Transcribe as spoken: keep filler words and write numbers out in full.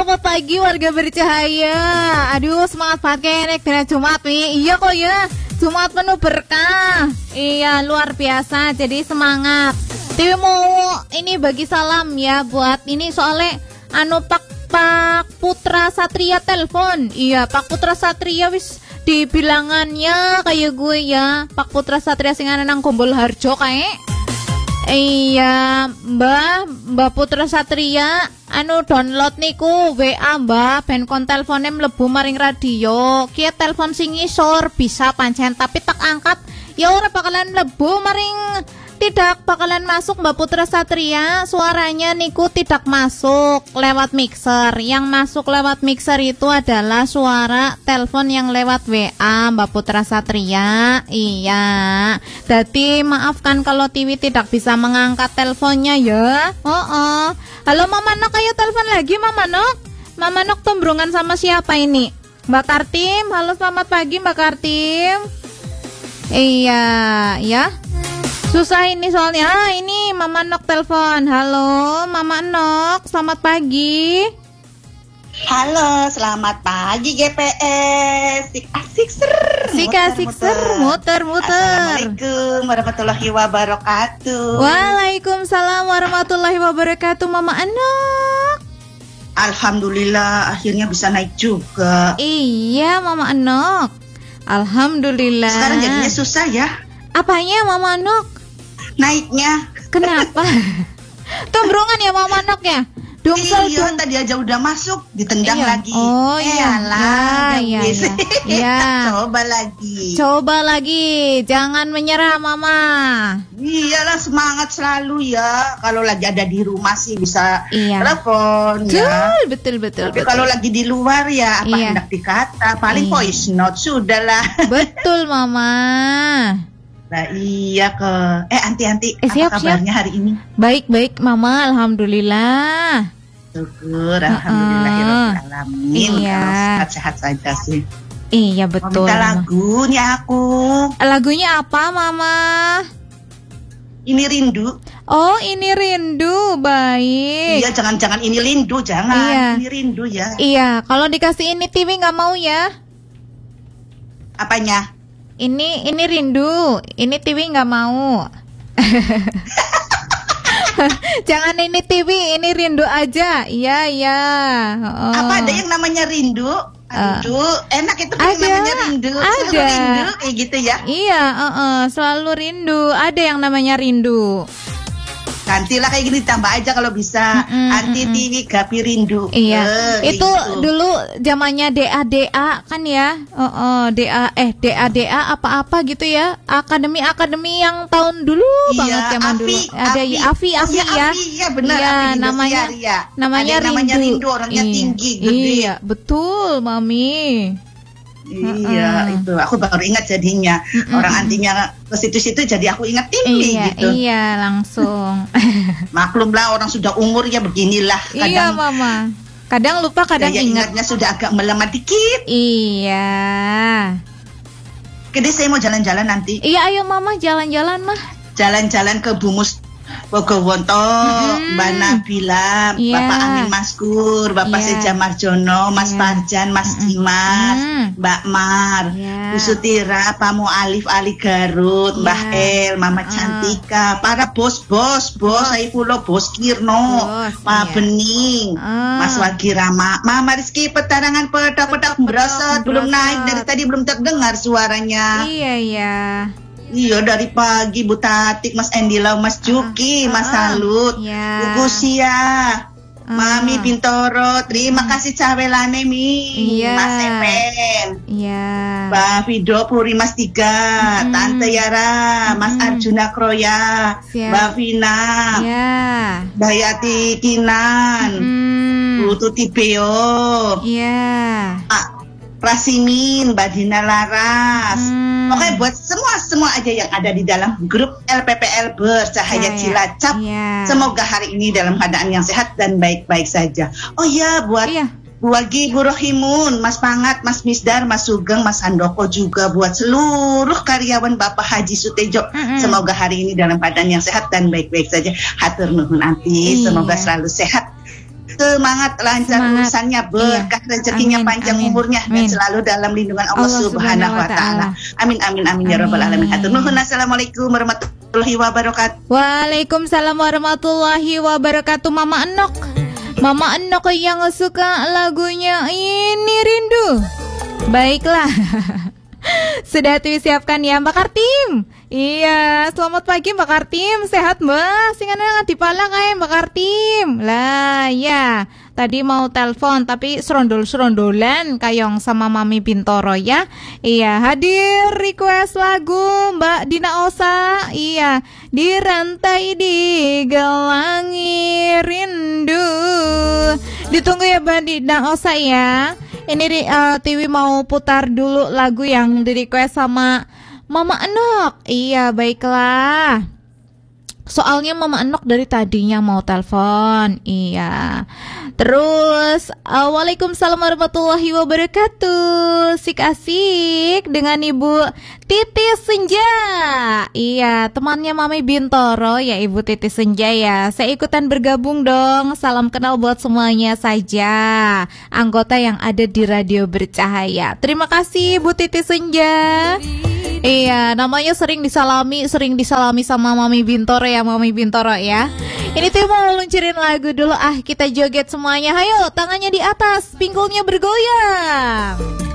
selamat pagi warga bercahaya. Aduh, semangat banget kayaknya kena Jumat nih. Iya kok ya, Jumat penuh berkah. Iya, luar biasa, jadi semangat. Tiwi mau ini bagi salam ya buat ini soalnya anu Pak Pak Putra Satria telepon. Iya, Pak Putra Satria wis di bilangannya kayak gue ya. Pak Putra Satria sing ana nang Gombol Harjo kayak. Iya, Mbak, Mbak Putra Satria, anu download niku W A Mbak, ben kon telpone mlebu maring radio. Ki telepon sing ngisor bisa pancen tapi tak angkat ya ora bakalan mlebu maring tidak bakalan masuk Mbak Putra Satria. Suaranya niku tidak masuk lewat mixer. Yang masuk lewat mixer itu adalah suara telepon yang lewat W A Mbak Putra Satria. Iya. Jadi maafkan kalau Tiwi tidak bisa mengangkat teleponnya ya. Oh, oh. Halo Mama Nok, ayo telepon lagi Mama Nok. Mama Nok tumbrungan sama siapa ini? Mbak Kartim. Halo selamat pagi Mbak Kartim. Iya, ya. Susah ini soalnya. Ah, ini Mama Nok telepon. Halo, Mama Nok, selamat pagi. Halo, selamat pagi G P S. Sik asik ser. Sik asik ser, muter-muter. Assalamualaikum warahmatullahi wabarakatuh. Waalaikumsalam warahmatullahi wabarakatuh, Mama Nok. Alhamdulillah, akhirnya bisa naik juga. Iya, Mama Nok. Alhamdulillah. Sekarang jadinya susah ya. Apanya, Mama Nok? Naiknya. Kenapa? Tumbrungan ya Mama Nok ya? Dungsel iya, dung... tadi aja udah masuk, ditendang iya. lagi. Oh iya lah, iya, iya, iya. Coba lagi. Coba lagi, jangan menyerah Mama. Iyalah, semangat selalu ya. Kalau lagi ada di rumah sih bisa iya. telepon ya. Betul, betul, Tapi betul. kalau lagi di luar ya apa iya. hendak dikata, paling iya. voice note sudahlah. Betul Mama. Nah iya ke eh anti-anti eh, siap, apa kabarnya siap. hari ini? Baik-baik Mama, alhamdulillah. Syukur, alhamdulillahirobbilalamin. Iya. Kalau sehat-sehat saja sih. Iya betul. Mau minta lagu nih aku. Lagunya apa Mama? Ini rindu. Oh ini rindu, baik. Iya jangan-jangan ini rindu, jangan. Iya. Ini rindu ya. Iya, kalau dikasih ini Tiwi nggak mau ya. Apanya? Ini ini rindu, ini Tiwi nggak mau. Jangan ini Tiwi, ini rindu aja. Iya iya. Oh. Apa ada yang namanya rindu? Rindu, uh, enak itu ada, namanya rindu. Ada. Selalu rindu kayak gitu ya? Iya, uh, uh, selalu rindu. Ada yang namanya rindu. Gantilah kayak gini, tambah aja kalau bisa. Mm-mm, Anti mm-mm. Tiwi Gapi rindu. Iya. Eh, itu gitu. Dulu zamannya D A D A kan ya. Oh, oh D A eh D A D A apa-apa gitu ya. Akademi-akademi yang tahun dulu iya, banget zaman dulu. Ada Afi Afi, Afi oh, ya. Afi, ya benar. Iya, Afi namanya ya. namanya Ada rindu. Namanya rindu, orangnya iya. tinggi, gede. Iya, betul, Mami. Iya, uh-uh. itu aku baru ingat jadinya. Uh-uh. Orang antinya ke situ-situ jadi aku ingat Tiwi iya, gitu. Iya, langsung. Maklumlah orang sudah umur ya beginilah. Kadang, iya, Mama. Kadang lupa, kadang daya ingat. Ingatnya sudah agak melemah dikit. Iya. Jadi saya mau jalan-jalan nanti. Iya, ayo Mama jalan-jalan mah. Jalan-jalan ke Bumus Bogowonto, mm-hmm. Mbak Nabila, yeah. Bapak Amin Maskur, Bapak yeah. Seja Marjono, Mas yeah. Farjan, Mas mm-hmm. Dimas, mm-hmm. Mbak Mar, yeah. Bu Sutira, Pamu Alif, Ali Garut, yeah. Mbah El, Mama uh. Cantika, para bos-bos, bos Saifulo, Bos Kirno, Pak yeah. Bening, uh. Mas Wagi Rama, Mama Rizky, petarangan pedak-pedak berasa, belum naik dari tadi belum terdengar suaranya. Iya, iya. Iya dari pagi Bu Tatik, Mas Endila, Mas Juki, uh, uh, Mas Salut, yeah. Bu Kusia, uh. Mami Bintoro, terima uh. kasih cawelane Mi, yeah. Mas Epen, yeah. Mbak Vido Puri, Mas Tiga, mm. Tante Yara, mm. Mas Arjuna Kroya, yeah. Mbak Vina, yeah. Mbak Yati Kinan, mm. Bu Tuti Beo, yeah. Pak Prasimin, Mbak Dina Laras. Hmm. Oke, buat semua-semua aja yang ada di dalam grup L P P L Bercahaya ya, Cilacap. Ya. Semoga hari ini dalam keadaan yang sehat dan baik-baik saja. Oh iya, buat iya. Bu Wagi, Bu Rohimun, Mas Pangat, Mas Misdar, Mas Sugeng, Mas Handoko juga buat seluruh karyawan Bapak Haji Sutejo. Mm-hmm. Semoga hari ini dalam keadaan yang sehat dan baik-baik saja. Hatur nuhun anti, iya. Semoga selalu sehat. semangat, lancar semangat. Urusannya, berkah iya. rezekinya, amin, panjang amin, umurnya amin. Dan selalu dalam lindungan Allah, Allah Subhanahu wa taala. Amin amin amin ya rabbal alamin. Hatur nuhun. Assalamualaikum warahmatullahi wabarakatuh. Waalaikumsalam warahmatullahi wabarakatuh. Mama Enok. Mama Enok yang suka lagunya ini Rindu. Baiklah. Sudah disiapkan ya Mbak Kartim. Iya, selamat pagi Mbak Kartim. Sehat Mbak? Singana di pala kayak Mbak Kartim. Lah ya, tadi mau telepon tapi serondol-serondolan kayong sama Mami Bintoro ya. Iya, hadir request lagu Mbak Dina Osa. Iya, di rantai digelangi rindu. Ditunggu ya Mbak Dina Osa ya. Ini uh, Tiwi mau putar dulu lagu yang di request sama Mama Enok. Iya, baiklah. Soalnya Mama Enok dari tadinya mau telepon. Iya. Terus uh, waalaikumsalam warahmatullahi wabarakatuh. Sik-asik dengan Ibu Titi Senja. Iya, temannya Mami Bintoro ya Ibu Titi Senja ya. Saya ikutan bergabung dong. Salam kenal buat semuanya saja anggota yang ada di Radio Bercahaya. Terima kasih Bu Titi Senja. Iya, namanya sering disalami, sering disalami sama Mami Bintoro ya, Mami Bintoro ya. Ini tuh mau luncurin lagu dulu, ah kita joget semuanya. Hayo, tangannya di atas, pinggulnya bergoyang.